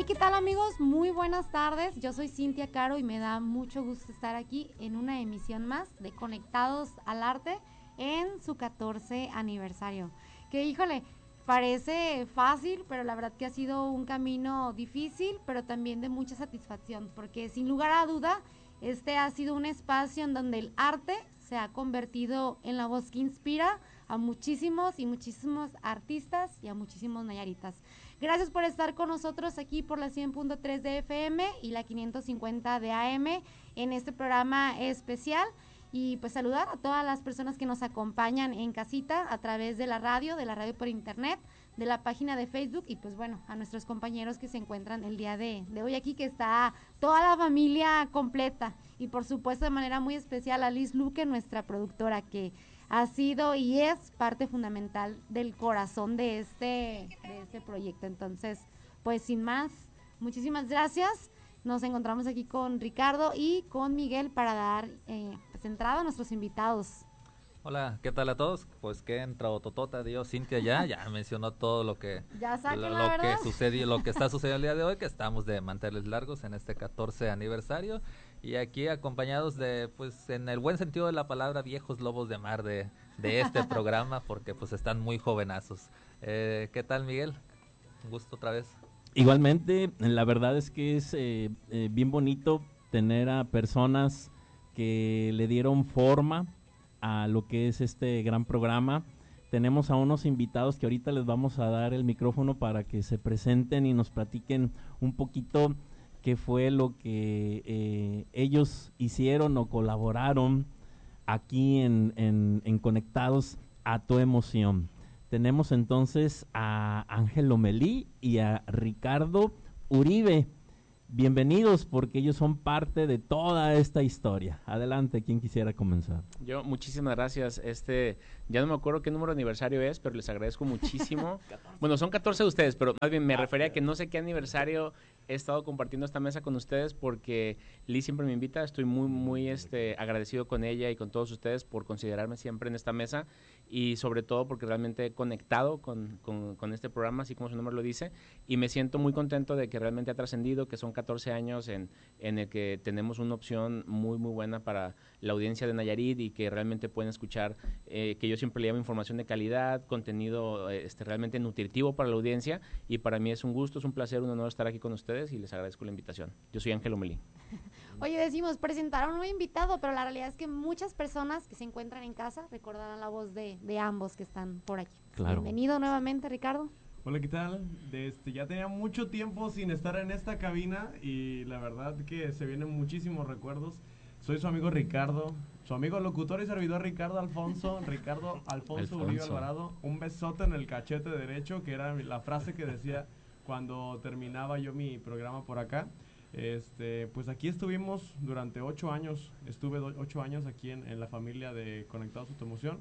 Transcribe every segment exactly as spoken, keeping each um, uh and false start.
Hey, ¿qué tal amigos? Muy buenas tardes, yo soy Cintia Caro y me da mucho gusto estar aquí en una emisión más de Conectados al Arte en su catorce aniversario. Que híjole, parece fácil, pero la verdad que ha sido un camino difícil, pero también de mucha satisfacción, porque sin lugar a duda, este ha sido un espacio en donde el arte se ha convertido en la voz que inspira a muchísimos y muchísimos artistas y a muchísimos nayaritas. Gracias por estar con nosotros aquí por la cien punto tres de F M y la quinientos cincuenta de A M en este programa especial. Y pues saludar a todas las personas que nos acompañan en casita a través de la radio, de la radio por internet, de la página de Facebook y pues bueno, a nuestros compañeros que se encuentran el día de, de hoy aquí, que está toda la familia completa y por supuesto de manera muy especial a Liz Luque, nuestra productora, que ha sido y es parte fundamental del corazón de este, de este proyecto. Entonces, pues sin más, muchísimas gracias. Nos encontramos aquí con Ricardo y con Miguel para dar eh, pues, entrada a nuestros invitados. Hola, ¿qué tal a todos? Pues qué entrado totota dio Cintia ya, ya mencionó todo lo que ya lo, la lo verdad. que sucedió, lo que está sucediendo el día de hoy, que estamos de manteles largos en este catorce aniversario y aquí acompañados de, pues en el buen sentido de la palabra, viejos lobos de mar de, de este programa, porque pues están muy jovenazos. Eh, ¿Qué tal, Miguel? Un gusto otra vez. Igualmente, la verdad es que es eh, eh, bien bonito tener a personas que le dieron forma a lo que es este gran programa. Tenemos a unos invitados que ahorita les vamos a dar el micrófono para que se presenten y nos platiquen un poquito qué fue lo que eh, ellos hicieron o colaboraron aquí en, en, en Conectados a tu Emoción. Tenemos entonces a Ángel Lomelí y a Ricardo Uribe. Bienvenidos, porque ellos son parte de toda esta historia. Adelante, ¿quién quisiera comenzar? Yo, muchísimas gracias. Este, ya no me acuerdo qué número de aniversario es, pero les agradezco muchísimo. Bueno, son catorce de ustedes, pero más bien me refería a que no sé qué aniversario he estado compartiendo esta mesa con ustedes, porque Liz siempre me invita. Estoy muy, muy este, agradecido con ella y con todos ustedes por considerarme siempre en esta mesa, y sobre todo porque realmente he conectado con, con, con este programa, así como su nombre lo dice, y me siento muy contento de que realmente ha trascendido, que son catorce años en, en el que tenemos una opción muy, muy buena para la audiencia de Nayarit, y que realmente pueden escuchar, eh, que yo siempre le llamo información de calidad, contenido este, realmente nutritivo para la audiencia, y para mí es un gusto, es un placer, un honor estar aquí con ustedes, y les agradezco la invitación. Yo soy Ángel Lomelí. Oye, decimos presentar a un nuevo invitado, pero la realidad es que muchas personas que se encuentran en casa recordarán la voz de, de ambos que están por aquí. Claro. Bienvenido nuevamente, Ricardo. Hola, ¿qué tal? Este, ya tenía mucho tiempo sin estar en esta cabina y la verdad que se vienen muchísimos recuerdos. Soy su amigo Ricardo, su amigo locutor y servidor Ricardo Alfonso, Ricardo Alfonso, Alfonso. Uribe Alvarado. Un besote en el cachete derecho, que era la frase que decía cuando terminaba yo mi programa por acá. Este, pues aquí estuvimos durante ocho años, estuve do, ocho años aquí en, en la familia de Conectados a tu Emoción,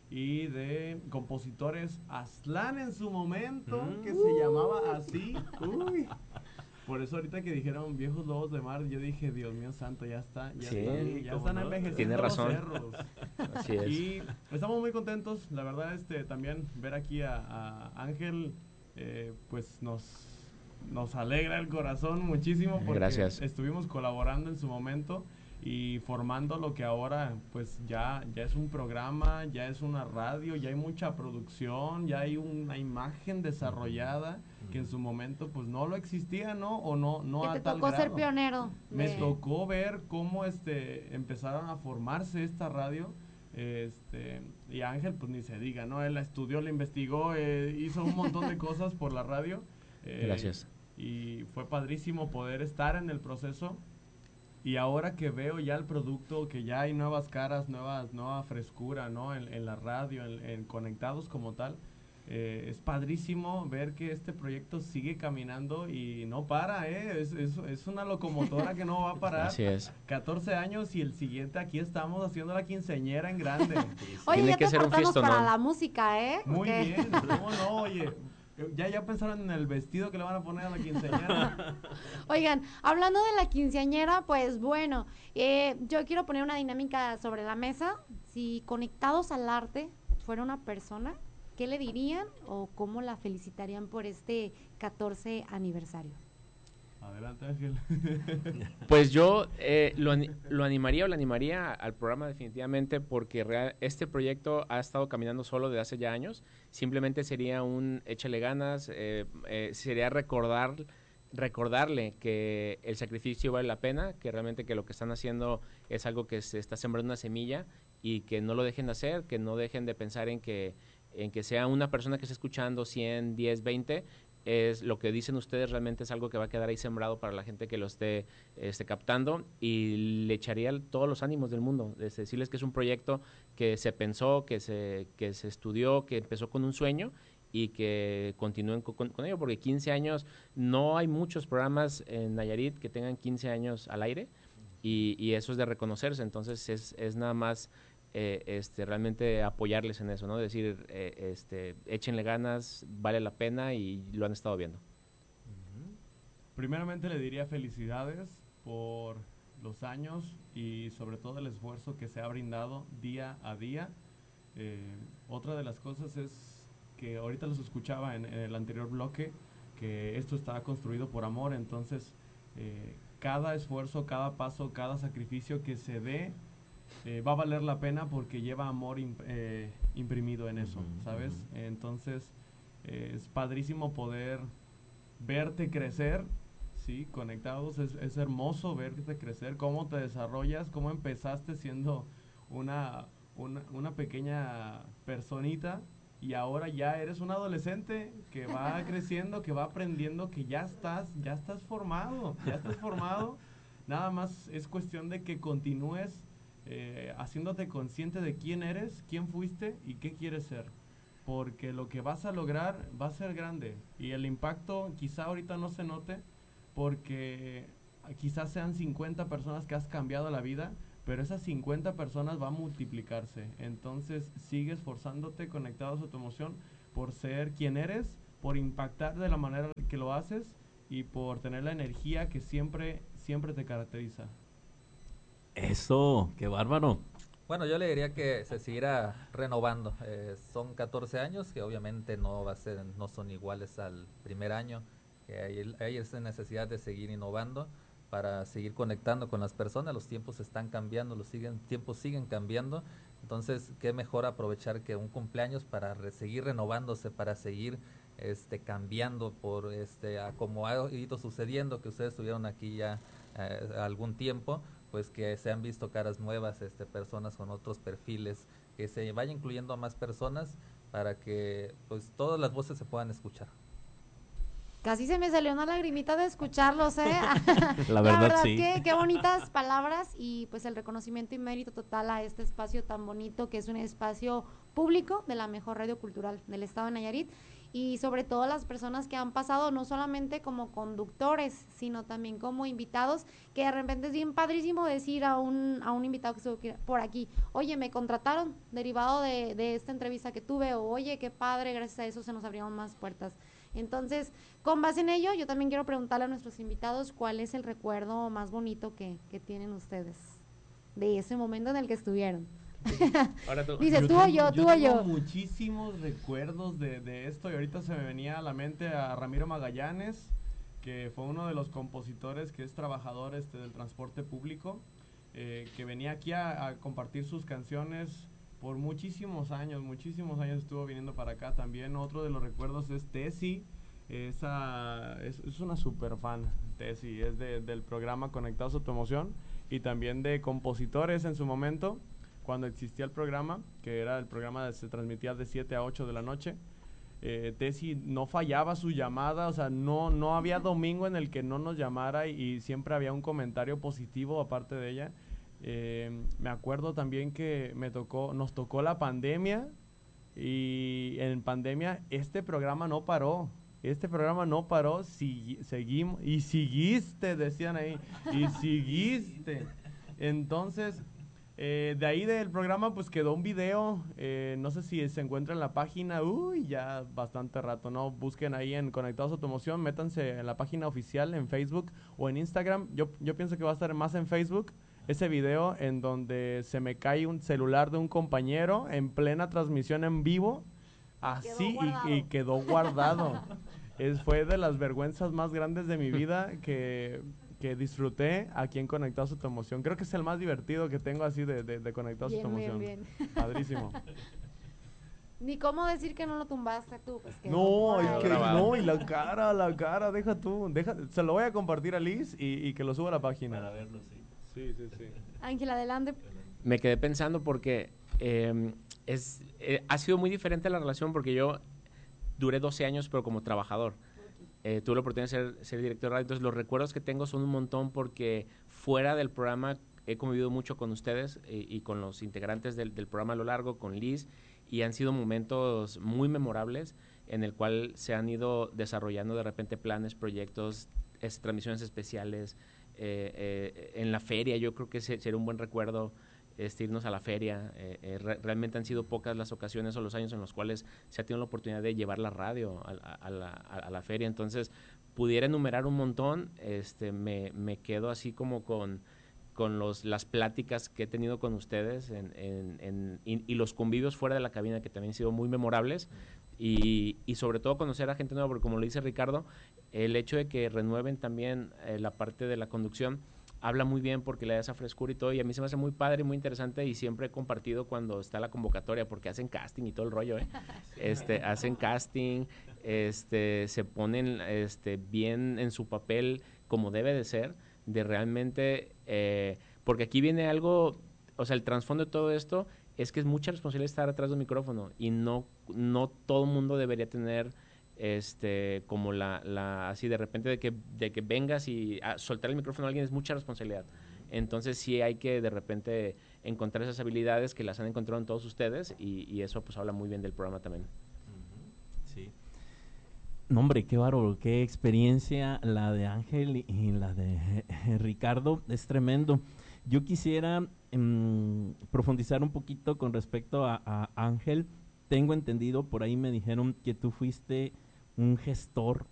y de compositores Aztlán en su momento, mm. que se llamaba así. Uy. Por eso ahorita que dijeron viejos lobos de mar, yo dije, Dios mío santo, ya está, ya, sí, están, ya están no? envejeciendo. Tiene razón. Los cerros. Así es. Y estamos muy contentos, la verdad, este, también ver aquí a, a Ángel, eh, pues nos, nos alegra el corazón muchísimo, porque Gracias. estuvimos colaborando en su momento y formando lo que ahora pues ya, ya es un programa, ya es una radio, ya hay mucha producción, ya hay una imagen desarrollada que en su momento pues no lo existía, ¿no? O no, no a te tal tocó grado. ser pionero. Me de... tocó ver cómo este empezaron a formarse esta radio. Este, y Ángel pues ni se diga, ¿no? Él la estudió, la investigó, eh, hizo un montón de cosas por la radio. Eh, Gracias. Y fue padrísimo poder estar en el proceso. Y ahora que veo ya el producto, que ya hay nuevas caras, nuevas, nueva frescura, ¿no? En, en la radio, en, en Conectados como tal, eh, es padrísimo ver que este proyecto sigue caminando y no para, ¿eh? Es, es, es una locomotora que no va a parar. Así es. catorce años y el siguiente aquí estamos haciendo la quinceañera en grande. Oye, Tiene ya que te ser un portamos fiestón, para ¿no? la música, ¿eh? Muy ¿Qué? bien, ¿cómo no? Oye, ya, ya pensaron en el vestido que le van a poner a la quinceañera. Oigan, hablando de la quinceañera, pues bueno, eh, yo quiero poner una dinámica sobre la mesa. Si Conectados al Arte fuera una persona, ¿qué le dirían o cómo la felicitarían por este catorce aniversario? Adelante, Ángel. Pues yo eh, lo, lo animaría o la animaría al programa definitivamente porque real, este proyecto ha estado caminando solo desde hace ya años. Simplemente sería un échale ganas, eh, eh, sería recordar, recordarle que el sacrificio vale la pena, que realmente que lo que están haciendo es algo que se está sembrando una semilla y que no lo dejen de hacer, que no dejen de pensar en que, en que sea una persona que esté escuchando cien, diez, veinte, es lo que dicen ustedes realmente es algo que va a quedar ahí sembrado para la gente que lo esté, esté captando y le echaría todos los ánimos del mundo, es decirles que es un proyecto que se pensó, que se, que se estudió, que empezó con un sueño y que continúen con, con ello, porque quince años, no hay muchos programas en Nayarit que tengan quince años al aire y, y eso es de reconocerse, entonces es, es nada más Eh, este, realmente apoyarles en eso, ¿no? Decir, eh, este, échenle ganas, vale la pena y lo han estado viendo. Primeramente le diría felicidades por los años y sobre todo el esfuerzo que se ha brindado día a día. Eh, otra de las cosas es que ahorita los escuchaba en, en el anterior bloque, que esto está construido por amor, entonces eh, cada esfuerzo, cada paso, cada sacrificio que se dé Eh, va a valer la pena porque lleva amor imp eh, imprimido en eso, uh-huh, ¿sabes? Uh-huh. Entonces, eh, es padrísimo poder verte crecer, ¿sí? Conectados, es, es hermoso verte crecer, cómo te desarrollas, cómo empezaste siendo una, una, una pequeña personita y ahora ya eres un adolescente que va creciendo, que va aprendiendo, que ya estás, ya estás formado, ya estás formado. Nada más es cuestión de que continúes Eh, haciéndote consciente de quién eres, quién fuiste y qué quieres ser, porque lo que vas a lograr va a ser grande y el impacto quizá ahorita no se note porque quizás sean cincuenta personas que has cambiado la vida, pero esas cincuenta personas van a multiplicarse, entonces sigue esforzándote, conectados a tu emoción por ser quien eres, por impactar de la manera que lo haces y por tener la energía que siempre, siempre te caracteriza. Eso, qué bárbaro. Bueno, yo le diría que se seguirá renovando. Eh, son catorce años que obviamente no va a ser, no son iguales al primer año. Que hay, hay esa necesidad de seguir innovando para seguir conectando con las personas. Los tiempos están cambiando, los siguen, tiempos siguen cambiando. Entonces, qué mejor aprovechar que un cumpleaños para re, seguir renovándose, para seguir este, cambiando por este, a como ha ido sucediendo, que ustedes estuvieron aquí ya eh, algún tiempo, pues que se han visto caras nuevas, este, personas con otros perfiles, que se vaya incluyendo a más personas para que pues todas las voces se puedan escuchar. Casi se me salió una lagrimita de escucharlos, ¿eh? La verdad, La verdad sí. que qué bonitas palabras y pues el reconocimiento y mérito total a este espacio tan bonito que es un espacio público de la mejor radio cultural del estado de Nayarit y sobre todo las personas que han pasado no solamente como conductores, sino también como invitados, que de repente es bien padrísimo decir a un, a un invitado que estuvo por aquí, oye, me contrataron derivado de, de esta entrevista que tuve, o oye, qué padre, gracias a eso se nos abrieron más puertas. Entonces, con base en ello, yo también quiero preguntarle a nuestros invitados cuál es el recuerdo más bonito que, que tienen ustedes de ese momento en el que estuvieron. Ahora tú. Dice, yo tú tengo, o yo, tú yo o tengo yo. muchísimos recuerdos de, de esto y ahorita se me venía a la mente a Ramiro Magallanes, que fue uno de los compositores que es trabajador este, del transporte público, eh, que venía aquí a, a compartir sus canciones por muchísimos años, muchísimos años estuvo viniendo para acá. También otro de los recuerdos es Tessy, esa, es, es una super fan, Tessy, es de, del programa Conectados a tu Emoción y también de compositores en su momento, cuando existía el programa, que era el programa que se transmitía de siete a ocho de la noche. Eh, Tessy no fallaba su llamada, o sea, no, no había domingo en el que no nos llamara y, y siempre había un comentario positivo aparte de ella. Eh, me acuerdo también que me tocó, nos tocó la pandemia y en pandemia este programa no paró. Este programa no paró, si, seguimos, y seguiste, decían ahí, y seguiste. Entonces, eh, de ahí del programa pues quedó un video, eh, no sé si se encuentra en la página, uy, ya bastante rato, ¿no? Busquen ahí en Conectados a tu Emoción, métanse en la página oficial en Facebook o en Instagram. Yo, yo pienso que va a estar más en Facebook, ese video en donde se me cae un celular de un compañero en plena transmisión en vivo, así, Quedó y, y quedó guardado. es, fue de las vergüenzas más grandes de mi vida que, que disfruté aquí en Conectados a tu Emoción. Creo que es el más divertido que tengo así de, de, de Conectados Bien, a tu bien, Emoción. bien. Padrísimo. Ni cómo decir que no lo tumbaste tú, pues que No, por es ahí. que, grabado. no, y la cara, la cara, deja tú, deja, se lo voy a compartir a Liz y, y que lo suba a la página. Para verlo, sí. Sí, sí, sí. Ángel, adelante. Me quedé pensando porque eh, es, eh, ha sido muy diferente la relación porque yo duré doce años, pero como trabajador. Eh, tuve la oportunidad de ser, ser director de radio, entonces los recuerdos que tengo son un montón porque fuera del programa he convivido mucho con ustedes y, y con los integrantes del, del programa a lo largo, con Liz, y han sido momentos muy memorables en el cual se han ido desarrollando de repente planes, proyectos, es, transmisiones especiales. Eh, eh, en la feria yo creo que se, sería un buen recuerdo este, irnos a la feria. Eh, eh, re, realmente han sido pocas las ocasiones o los años en los cuales se ha tenido la oportunidad de llevar la radio a, a, a, la, a la feria. Entonces, pudiera enumerar un montón, este, me, me quedo así como con, con los, las pláticas que he tenido con ustedes en, en, en, y, y los convivios fuera de la cabina que también han sido muy memorables. Y, y sobre todo conocer a gente nueva, porque como lo dice Ricardo, el hecho de que renueven también eh, la parte de la conducción habla muy bien porque le da esa frescura y todo, y a mí se me hace muy padre y muy interesante, y siempre he compartido cuando está la convocatoria, porque hacen casting y todo el rollo, ¿eh? Este, hacen casting, este, se ponen este, bien en su papel como debe de ser, de realmente, eh, porque aquí viene algo, o sea, el trasfondo de todo esto es que es mucha responsabilidad estar atrás de un micrófono, y no, no todo el mundo debería tener este como la, la así de repente de que, de que vengas y a soltar el micrófono a alguien es mucha responsabilidad. Entonces sí hay que de repente encontrar esas habilidades que las han encontrado en todos ustedes, y, y eso pues habla muy bien del programa también. Sí. No, hombre, qué bárbaro, qué experiencia la de Ángel y, y la de eh, Ricardo, es tremendo. Yo quisiera um, profundizar un poquito con respecto a, a Ángel. Tengo entendido, por ahí me dijeron que tú fuiste un gestor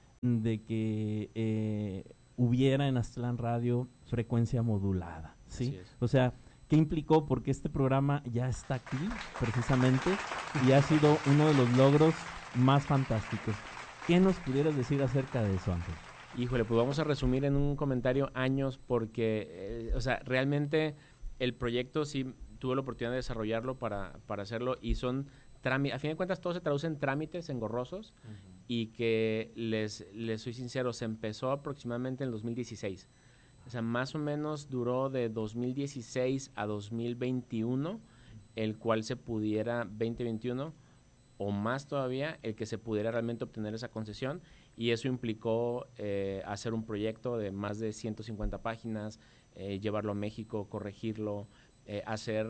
de que eh, hubiera en Aztlán Radio frecuencia modulada, ¿sí? Así es. O sea, ¿qué implicó? Porque este programa ya está aquí, precisamente, y ha sido uno de los logros más fantásticos. ¿Qué nos pudieras decir acerca de eso, Ángel? Híjole, pues vamos a resumir en un comentario años porque, eh, o sea, realmente el proyecto sí tuve la oportunidad de desarrollarlo para, para hacerlo, y son trámites, a fin de cuentas todo se traduce en trámites engorrosos, uh-huh. Y que les, les soy sincero, se empezó aproximadamente en el dos mil dieciséis. O sea, más o menos duró de dos mil dieciséis a dos mil veintiuno, el cual se pudiera, veinte veintiuno o más todavía, el que se pudiera realmente obtener esa concesión, y eso implicó eh, hacer un proyecto de más de ciento cincuenta páginas, eh, llevarlo a México, corregirlo, eh, hacer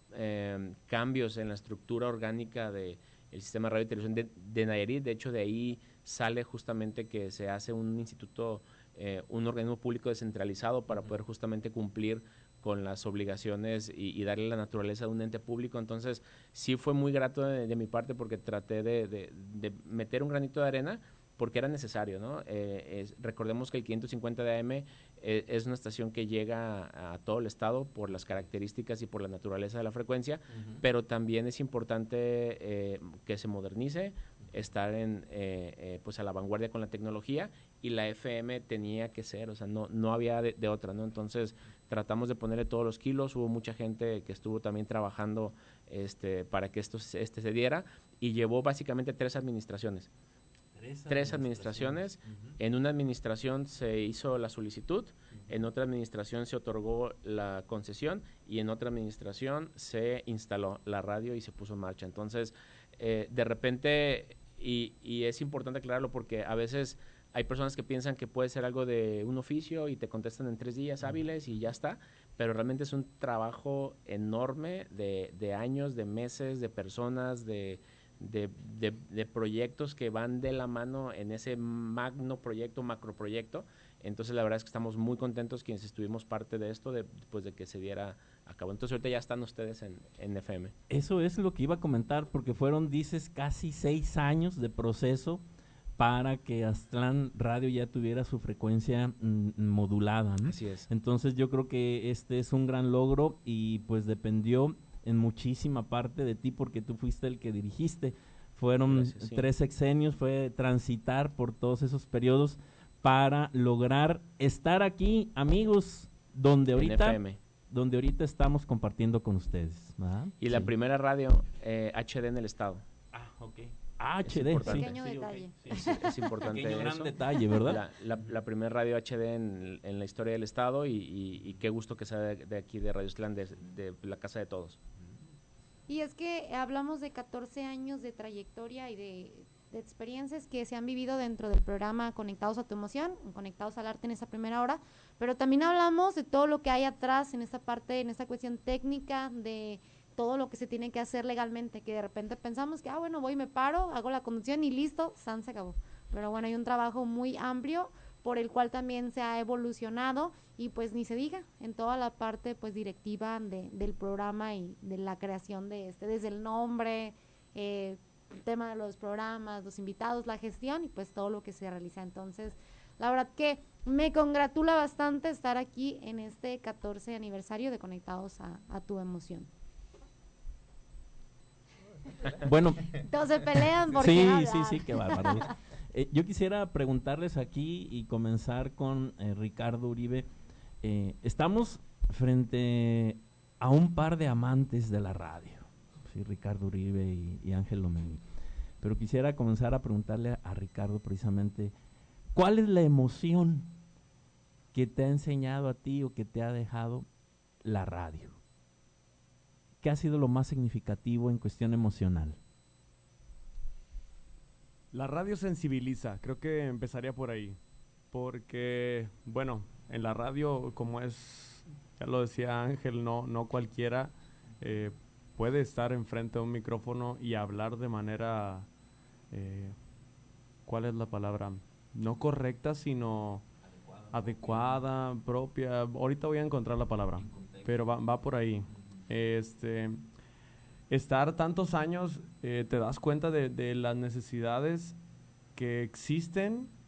eh, cambios en la estructura orgánica de el sistema de radio y televisión de, de Nayarit. De hecho, de ahí sale justamente que se hace un instituto, eh, un organismo público descentralizado para poder justamente cumplir con las obligaciones y, y darle la naturaleza de un ente público. Entonces, sí fue muy grato de, de mi parte porque traté de, de, de meter un granito de arena porque era necesario, ¿no? Eh, es, recordemos que el quinientos cincuenta de A M eh, es una estación que llega a, a todo el estado por las características y por la naturaleza de la frecuencia, uh-huh. Pero también es importante eh, que se modernice, estar en, eh, eh, pues a la vanguardia con la tecnología, y la F M tenía que ser, o sea, no, no había de, de otra, ¿no? Entonces tratamos de ponerle todos los kilos, hubo mucha gente que estuvo también trabajando este, para que esto este se diera, y llevó básicamente tres administraciones. Tres, tres administraciones, uh-huh. En una administración se hizo la solicitud, uh-huh. En otra administración se otorgó la concesión, y en otra administración se instaló la radio y se puso en marcha. Entonces, eh, de repente, y, y es importante aclararlo porque a veces hay personas que piensan que puede ser algo de un oficio y te contestan en tres días hábiles y ya está, pero realmente es un trabajo enorme de, de años, de meses, de personas, de... De, de, de proyectos que van de la mano en ese magno proyecto, macro proyecto. Entonces la verdad es que estamos muy contentos quienes estuvimos parte de esto, de, pues de que se diera a cabo. Entonces ahorita ya están ustedes en, en F M. Eso es lo que iba a comentar, porque fueron, dices, casi seis años de proceso para que Aztlán Radio ya tuviera su frecuencia mm, modulada, ¿no? Así es. Entonces yo creo que este es un gran logro, y pues dependió en muchísima parte de ti porque tú fuiste el que dirigiste. fueron Gracias, sí. tres sexenios, fue transitar por todos esos periodos para lograr estar aquí, amigos, donde En ahorita, F M. donde ahorita estamos compartiendo con ustedes. ¿verdad? Y la Sí. primera radio eh, H D en el estado. Ah, ok. Ah, H D, importante. sí. Pequeño Sí, ok, detalle. sí. Es, es importante Pequeño gran eso. detalle, ¿verdad? La, la, la primera radio H D en, en la historia del estado y, y, y qué gusto que sea de, de aquí de Radio Island, de, de la casa de todos. Y es que hablamos de catorce años de trayectoria y de, de experiencias que se han vivido dentro del programa Conectados a tu Emoción, Conectados al Arte en esa primera hora, pero también hablamos de todo lo que hay atrás en esta parte, en esta cuestión técnica, de todo lo que se tiene que hacer legalmente, que de repente pensamos que, ah, bueno, voy, me paro, hago la conducción y listo, san se acabó. Pero bueno, hay un trabajo muy amplio por el cual también se ha evolucionado y pues ni se diga en toda la parte pues directiva de, del programa y de la creación de este, desde el nombre, eh, el tema de los programas, los invitados, la gestión y pues todo lo que se realiza. Entonces, la verdad que me congratula bastante estar aquí en este catorce aniversario de Conectados a, a tu Emoción. Bueno, Todos se pelean porque sí, hablar. sí, sí, qué bárbaro. Eh, yo quisiera preguntarles aquí y comenzar con eh, Ricardo Uribe. Eh, estamos frente a un par de amantes de la radio, sí, Ricardo Uribe y, y Ángel Lomelí. Pero quisiera comenzar a preguntarle a, a Ricardo precisamente, ¿cuál es la emoción que te ha enseñado a ti o que te ha dejado la radio? ¿Qué ha sido lo más significativo en cuestión emocional? La radio sensibiliza, creo que empezaría por ahí, porque, bueno, en la radio, como es, ya lo decía Ángel, no, no cualquiera eh, puede estar enfrente de un micrófono y hablar de manera, eh, ¿cuál es la palabra? No correcta, sino adecuada, adecuada propia. Ahorita voy a encontrar la palabra, pero va, va por ahí. Este... Estar tantos años, eh, te das cuenta de, de las necesidades que existen